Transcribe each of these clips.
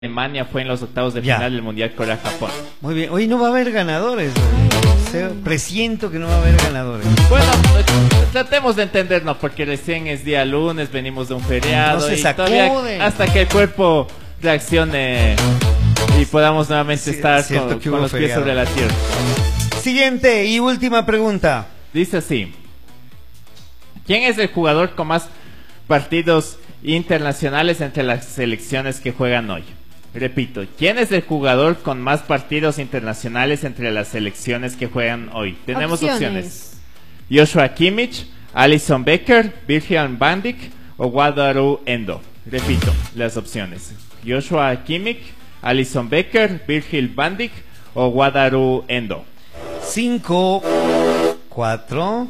Alemania fue en los octavos de final del Mundial Corea-Japón. Muy bien. Hoy no va a haber ganadores. Presiento que no va a haber ganadores. Bueno, tratemos de entendernos porque recién es día lunes, venimos de un feriado. No se y todavía hasta que el cuerpo reaccione y podamos nuevamente estar con los pies sobre la tierra. Siguiente y última pregunta. Dice así: ¿quién es el jugador con más partidos internacionales entre las selecciones que juegan hoy? Repito, ¿quién es el jugador con más partidos internacionales entre las selecciones que juegan hoy? Tenemos opciones. Joshua Kimmich, Alisson Becker, Virgil van Dijk o Wataru Endo. Repito, las opciones: Joshua Kimmich, Alisson Becker, Virgil van Dijk o Wataru Endo. 5, 4,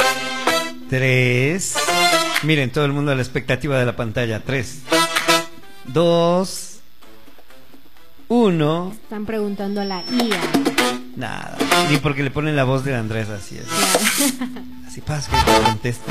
3. Miren, todo el mundo a la expectativa de la pantalla. 3, 2, 1. Están preguntando a la IA. Nada, ni porque le ponen la voz de Andrés, así es. Así pasa que conteste.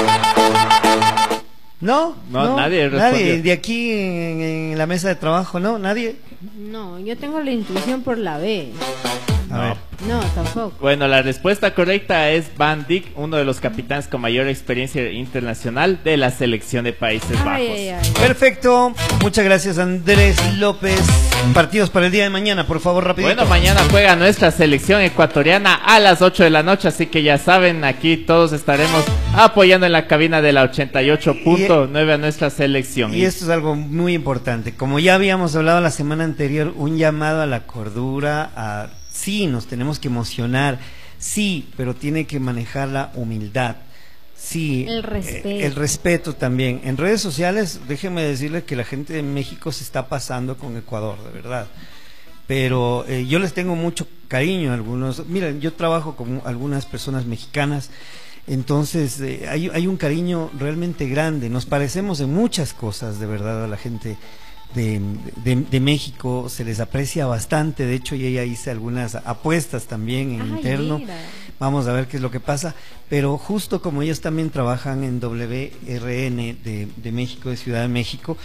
No, nadie respondió. Nadie de aquí en la mesa de trabajo, ¿no? Nadie. No, yo tengo la intuición por la B. No, tampoco. Bueno, la respuesta correcta es Van Dijk, uno de los capitanes con mayor experiencia internacional de la selección de Países Bajos. Perfecto, muchas gracias Andrés López. Partidos para el día de mañana, por favor, rapidito. Bueno, mañana juega nuestra selección ecuatoriana a las 8 de la noche, así que ya saben, aquí todos estaremos apoyando en la cabina de la 88.9 a nuestra selección. Y esto es algo muy importante, como ya habíamos hablado la semana anterior, un llamado a la cordura, sí, nos tenemos que emocionar, sí, pero tiene que manejar la humildad. Sí, el respeto también. En redes sociales, déjenme decirles que la gente de México se está pasando con Ecuador, de verdad. Pero yo les tengo mucho cariño a algunos. Miren, yo trabajo con algunas personas mexicanas, entonces hay un cariño realmente grande. Nos parecemos en muchas cosas, de verdad, a la gente de México. Se les aprecia bastante. De hecho, yo ya hice algunas apuestas también en interno. Mira. Vamos a ver qué es lo que pasa, pero justo como ellos también trabajan en WRN de México, de Ciudad de México,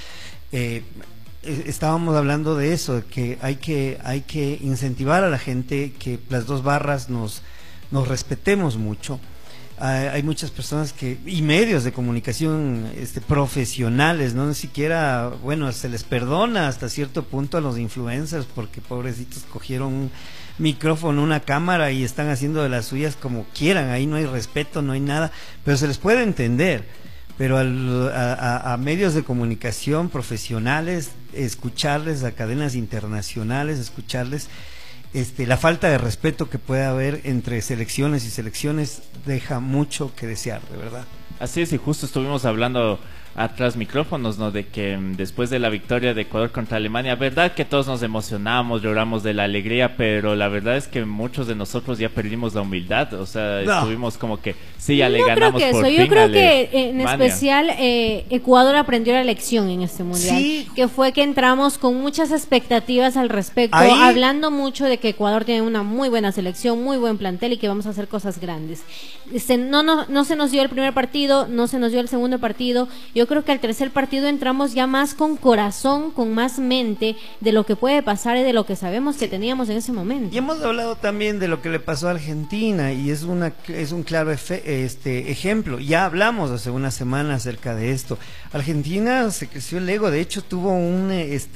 estábamos hablando de eso, de que hay que incentivar a la gente, que las dos barras nos respetemos mucho. Hay muchas personas y medios de comunicación profesionales, no ni siquiera, bueno, se les perdona hasta cierto punto a los influencers porque pobrecitos cogieron un micrófono, una cámara y están haciendo de las suyas como quieran, ahí no hay respeto, no hay nada, pero se les puede entender. Pero a medios de comunicación profesionales, escucharles, a cadenas internacionales, escucharles, la falta de respeto que puede haber entre selecciones y selecciones deja mucho que desear, de verdad. Así es, y justo estuvimos hablando atrás micrófonos, ¿no? De que después de la victoria de Ecuador contra Alemania, verdad que todos nos emocionamos, lloramos de la alegría, pero la verdad es que muchos de nosotros ya perdimos la humildad, o sea, estuvimos como que sí, ya le ganamos por fin. Yo creo que en especial Ecuador aprendió la lección en este mundial, sí, que fue que entramos con muchas expectativas al respecto, hablando mucho de que Ecuador tiene una muy buena selección, muy buen plantel y que vamos a hacer cosas grandes. No se nos dio el primer partido, no se nos dio el segundo partido. Yo creo que al tercer partido entramos ya más con corazón, con más mente de lo que puede pasar y de lo que sabemos que teníamos en ese momento. Y hemos hablado también de lo que le pasó a Argentina y es un claro ejemplo. Ya hablamos hace una semana acerca de esto. Argentina se creció el ego, de hecho tuvo un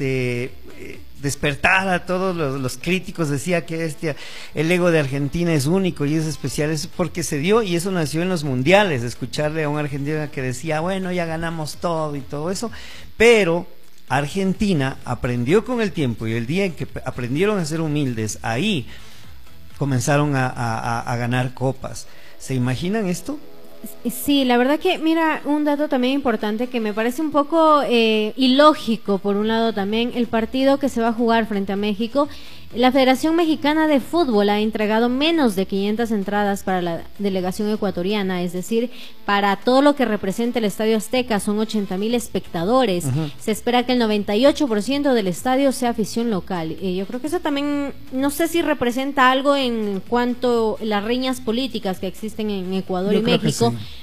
despertar a todos los críticos, decía que el ego de Argentina es único y es especial, es porque se dio y eso nació en los mundiales, escucharle a un argentino que decía, bueno, ya ganamos todo y todo eso, pero Argentina aprendió con el tiempo y el día en que aprendieron a ser humildes, ahí comenzaron a ganar copas. ¿Se imaginan esto? Sí, la verdad que, mira, un dato también importante que me parece un poco ilógico, por un lado también, el partido que se va a jugar frente a México. La Federación Mexicana de Fútbol ha entregado menos de 500 entradas para la delegación ecuatoriana, es decir, para todo lo que representa el Estadio Azteca, son 80,000 espectadores. Se espera que el 98% del estadio sea afición local. Yo creo que eso también, no sé si representa algo en cuanto a las riñas políticas que existen en Ecuador y México,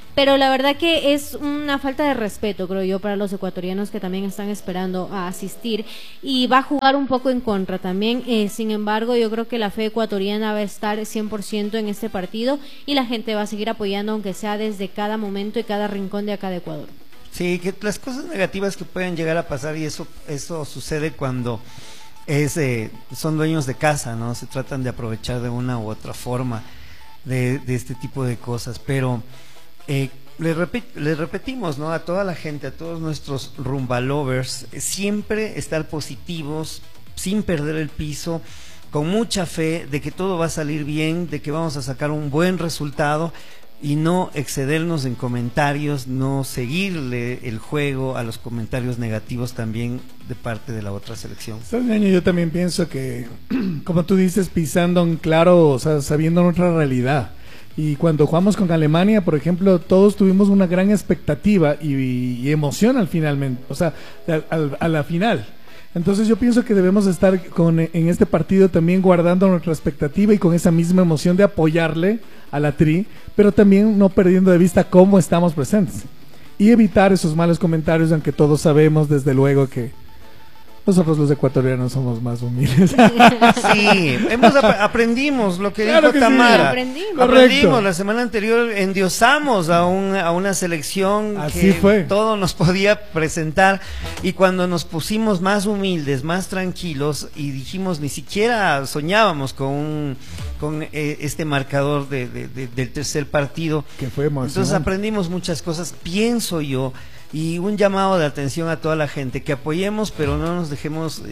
pero la verdad que es una falta de respeto, creo yo, para los ecuatorianos que también están esperando a asistir, y va a jugar un poco en contra también. Sin embargo, yo creo que la fe ecuatoriana va a estar 100% en este partido y la gente va a seguir apoyando, aunque sea desde cada momento y cada rincón de acá de Ecuador. Sí, que las cosas negativas que pueden llegar a pasar, y eso sucede cuando son dueños de casa, ¿no? Se tratan de aprovechar de una u otra forma de este tipo de cosas, pero les repetimos, ¿no? A toda la gente, a todos nuestros rumba lovers, siempre estar positivos, sin perder el piso, con mucha fe de que todo va a salir bien, de que vamos a sacar un buen resultado, y no excedernos en comentarios, no seguirle el juego a los comentarios negativos también de parte de la otra selección. Yo también pienso que, como tú dices, pisando en claro, o sea, sabiendo nuestra realidad. Y cuando jugamos con Alemania, por ejemplo, todos tuvimos una gran expectativa y emoción al finalmente, o sea, a la final. Entonces yo pienso que debemos estar en este partido también guardando nuestra expectativa y con esa misma emoción de apoyarle a la Tri, pero también no perdiendo de vista cómo estamos presentes y evitar esos malos comentarios, aunque todos sabemos desde luego que nosotros los ecuatorianos somos más humildes. Sí, aprendimos lo que claro dijo que Tamara. Sí. Aprendimos la semana anterior, endiosamos a una selección así que fue. Todo nos podía presentar, y cuando nos pusimos más humildes, más tranquilos, y dijimos, ni siquiera soñábamos con este marcador del tercer partido, que fue emocionante. Entonces aprendimos muchas cosas, pienso yo. Y un llamado de atención a toda la gente, que apoyemos, pero no nos dejemos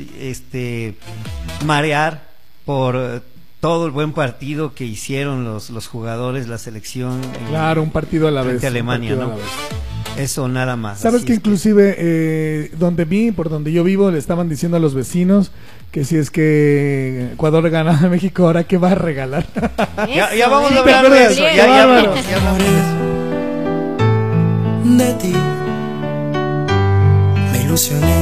marear por todo el buen partido que hicieron los jugadores, la selección. Claro, un partido a la vez. Alemania, ¿no? Eso nada más. Sabes que inclusive por donde yo vivo, le estaban diciendo a los vecinos que si es que Ecuador gana a México, ahora qué va a regalar. Ya vamos a hablar de eso. Ya hablamos de eso. De ti me ilusioné.